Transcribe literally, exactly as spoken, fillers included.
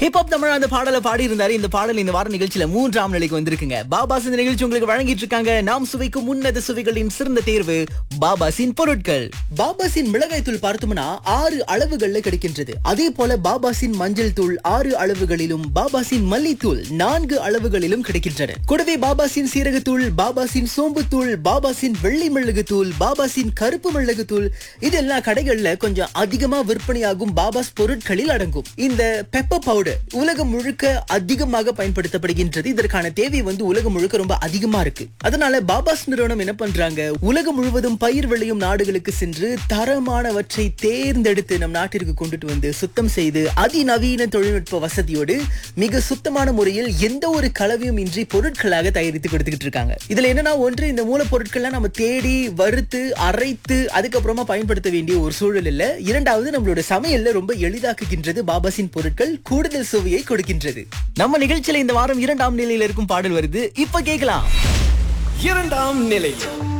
Hip hop Tamil அந்த பாடலை பாடி இருந்தாரு. இந்த பாடல் இந்த வார நிகழ்ச்சியில மூன்றாம் நிலைக்கு வந்திருக்குங்க. பாபாஸ் இந்த நிகழ்ச்சி உங்களுக்கு வழங்கிட்டு இருக்காங்க. நாம் சுவைக்கும் உன்னத சுவைகளின் சிறந்த தேர்வு பாபாஸின் பொருட்கள். பாபாஸின் மிளகாய் தூள் பார்த்தோம்னா ஆறு அளவுகள்ல கிடைக்கின்றது. அதே போல பாபாஸின் மஞ்சள் தூள் ஆறு அளவுகளிலும், பாபாஸின் மல்லித்தூள் நான்கு அளவுகளிலும் கிடைக்கின்றன. கூடவே பாபாஸின் சீரகத்தூள், பாபாஸின் சோம்புத்தூள், பாபாஸின் வெள்ளை மிளகு தூள், பாபாஸின் கருப்பு மிளகு தூள் இதெல்லாம் கடைகள்ல கொஞ்சம் அதிகமா விற்பனையாகும் பாபாஸ் பொருட்களில் அடங்கும். இந்த பெப்பர் பவுடர் உலகம் முழுக்க அதிகமாக பயன்படுத்தப்படுகின்றது. இதற்கான தேவை வந்து உலகம் முழுக்க ரொம்ப அதிகமா இருக்கு. அதனால பாபாஸ் நிறுவனம் என்ன பண்றாங்க, உலகம் முழுவதும் பயிர் விளையும் நாடுகளுக்கு சென்று தரமானவற்றை தேர்ந்தெடுத்து நம் நாட்டிற்கு கொண்டுட்டு வந்து சுத்தம் செய்து அதிநவீன தொழில்நுட்ப வசதியோடு மிக சுத்தமான முறையில் எந்த ஒரு கலவையும் இன்றி பொருட்களாக தயாரித்து கொடுத்துக்கிட்டு இருக்காங்க. இதுல என்னன்னா, ஒன்று இந்த மூலப்பொருட்கள்லாம் நம்ம தேடி வறுத்து அரைத்து அதுக்கப்புறமா பயன்படுத்த வேண்டிய ஒரு சூழல் இல்ல. இரண்டாவது, நம்மளோட சமையல்ல ரொம்ப எளிதாக்குகின்றது பாபாஸின் பொருட்கள், கூடுதல் சுவையை கொடுக்கின்றது. நம்ம நிகழ்ச்சியில இந்த வாரம் இரண்டாம் நிலையில இருக்கும் பாடல் வருது, இப்ப கேட்கலாம். இரண்டாம் நிலையில்